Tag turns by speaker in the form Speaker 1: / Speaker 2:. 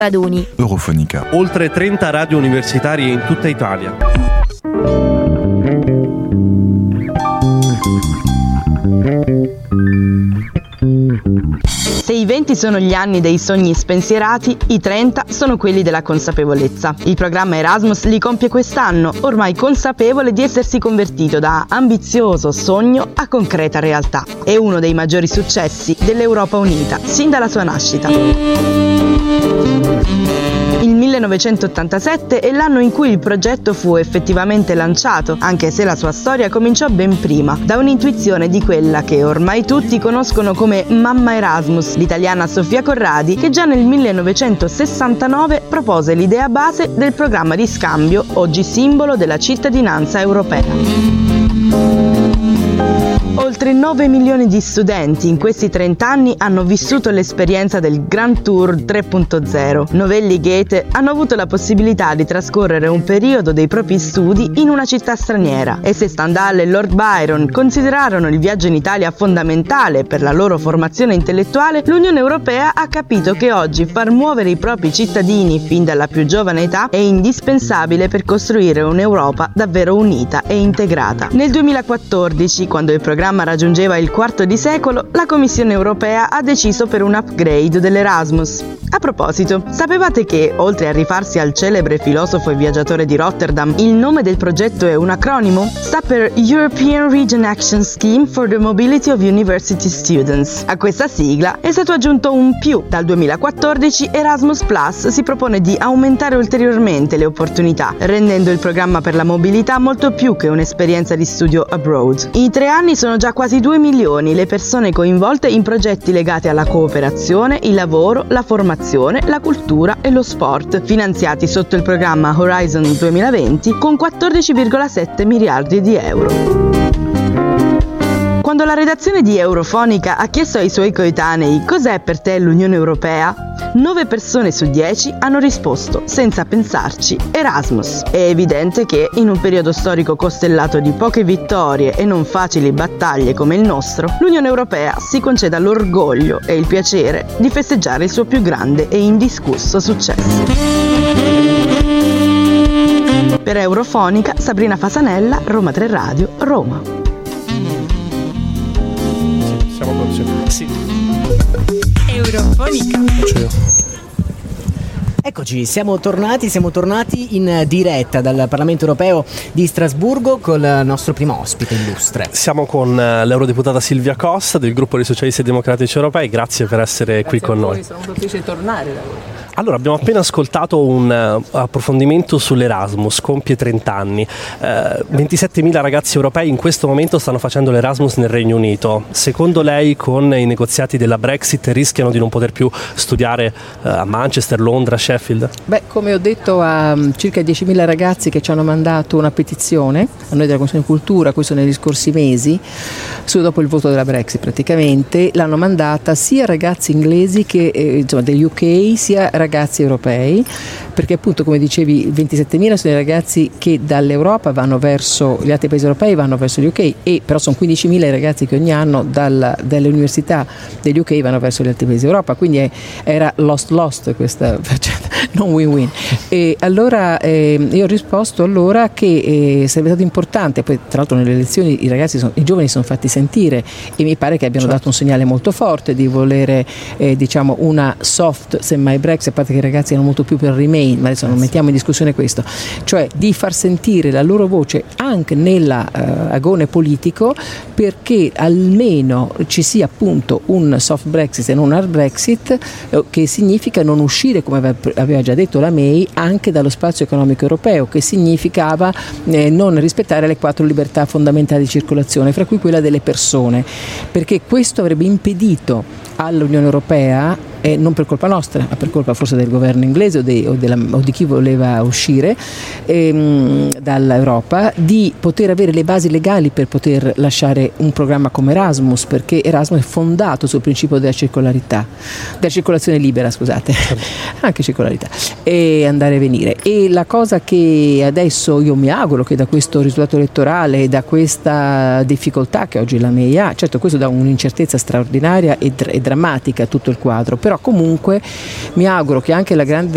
Speaker 1: Raduni.
Speaker 2: Eurofonica.
Speaker 3: Oltre 30 radio universitarie in tutta Italia.
Speaker 4: Se i 20 sono gli anni dei sogni spensierati, i 30 sono quelli della consapevolezza. Il programma Erasmus li compie quest'anno, ormai consapevole di essersi convertito da ambizioso sogno a concreta realtà. È uno dei maggiori successi dell'Europa unita, sin dalla sua nascita. Il 1987 è l'anno in cui il progetto fu effettivamente lanciato, anche se la sua storia cominciò ben prima, da un'intuizione di quella che ormai tutti conoscono come Mamma Erasmus, l'italiana Sofia Corradi, che già nel 1969 propose l'idea base del programma di scambio, oggi simbolo della cittadinanza europea. Oltre 9 milioni di studenti in questi 30 anni hanno vissuto l'esperienza del Grand Tour 3.0. Novelli Goethe hanno avuto la possibilità di trascorrere un periodo dei propri studi in una città straniera e se Stendhal e Lord Byron considerarono il viaggio in Italia fondamentale per la loro formazione intellettuale, l'Unione Europea ha capito che oggi far muovere i propri cittadini fin dalla più giovane età è indispensabile per costruire un'Europa davvero unita e integrata. Nel 2014, quando il programma raggiungeva il quarto di secolo, la Commissione Europea ha deciso per un upgrade dell'Erasmus. A proposito, sapevate che, oltre a rifarsi al celebre filosofo e viaggiatore di Rotterdam, il nome del progetto è un acronimo? Sta per European Region Action Scheme for the Mobility of University Students. A questa sigla è stato aggiunto un più. Dal 2014 Erasmus Plus si propone di aumentare ulteriormente le opportunità, rendendo il programma per la mobilità molto più che un'esperienza di studio abroad. In 3 anni sono già quasi 2 milioni le persone coinvolte in progetti legati alla cooperazione, il lavoro, la formazione, la cultura e lo sport, finanziati sotto il programma Horizon 2020 con 14,7 miliardi di euro. Quando la redazione di Eurofonica ha chiesto ai suoi coetanei cos'è per te l'Unione Europea, 9 persone su 10 hanno risposto, senza pensarci, Erasmus. È evidente che, in un periodo storico costellato di poche vittorie e non facili battaglie come il nostro, l'Unione Europea si conceda l'orgoglio e il piacere di festeggiare il suo più grande e indiscusso successo. Per Eurofonica, Sabrina Fasanella, Roma 3 Radio, Roma.
Speaker 3: Sì.
Speaker 5: Eurofonica. Eccoci, siamo tornati in diretta dal Parlamento Europeo di Strasburgo con il nostro primo ospite illustre.
Speaker 3: Siamo con l'eurodeputata Silvia Costa del gruppo dei Socialisti e Democratici Europei, grazie per essere qui con noi.
Speaker 6: Sono un piacere tornare da voi.
Speaker 3: Allora, abbiamo appena ascoltato un approfondimento sull'Erasmus, compie 30 anni. 27.000 ragazzi europei in questo momento stanno facendo l'Erasmus nel Regno Unito. Secondo lei, con i negoziati della Brexit, rischiano di non poter più studiare a Manchester, Londra, Sheffield?
Speaker 6: Beh, come ho detto a circa 10.000 ragazzi che ci hanno mandato una petizione, a noi della Commissione Cultura, questo negli scorsi mesi, dopo il voto della Brexit praticamente, l'hanno mandata sia ragazzi inglesi che degli UK, sia ragazzi europei, perché appunto come dicevi 27.000 sono i ragazzi che dall'Europa vanno verso gli altri paesi europei, vanno verso gli UK, e però sono 15.000 i ragazzi che ogni anno dalle università degli UK vanno verso gli altri paesi d'Europa, quindi era lost questa faccenda, non win-win. E allora io ho risposto allora che sarebbe stato importante, poi tra l'altro nelle elezioni i giovani sono fatti sentire e mi pare che abbiano dato un segnale molto forte di volere una soft semmai Brexit, a parte che i ragazzi erano molto più per Remain, ma adesso non mettiamo in discussione questo, cioè di far sentire la loro voce anche nell'agone politico, perché almeno ci sia appunto un soft Brexit e non un hard Brexit, che significa non uscire, come aveva già detto la May, anche dallo spazio economico europeo, che significava non rispettare le 4 libertà fondamentali di circolazione, fra cui quella delle persone, perché questo avrebbe impedito all'Unione Europea, non per colpa nostra, ma per colpa forse del governo inglese o di chi voleva uscire dall'Europa, di poter avere le basi legali per poter lasciare un programma come Erasmus, perché Erasmus è fondato sul principio della circolazione libera, scusate, anche circolarità, e andare e venire. E la cosa che adesso io mi auguro che da questo risultato elettorale e da questa difficoltà che oggi la May ha, certo questo dà un'incertezza straordinaria e drammatica a tutto il quadro, però comunque mi auguro che anche la grande